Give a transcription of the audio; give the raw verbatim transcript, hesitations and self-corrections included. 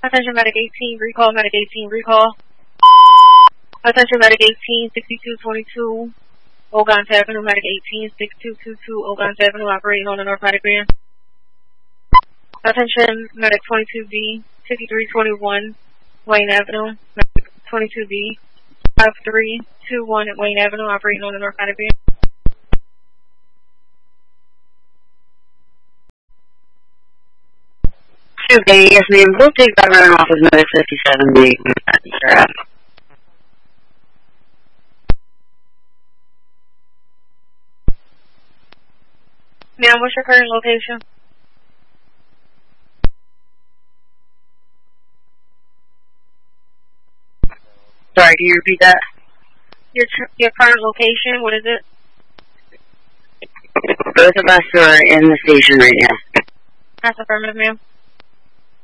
Attention Medic eighteen, recall, Medic eighteen, recall. Attention Medic eighteen, sixty-two twenty-two, Ogons Avenue, Medic eighteen, sixty-two twenty-two, Ogons Avenue, operating on the North Patagonia. Attention Medic twenty-two B, fifty-three twenty-one, Wayne Avenue, Medic twenty-two B, five three two one at Wayne Avenue, operating on the North Patagonia. Okay, yes ma'am, we'll take that runner off of Medic fifty-seven B. Ma'am, what's your current location? Sorry, can you repeat that? Your your current location, what is it? Both of us are in the station right now. That's affirmative, ma'am.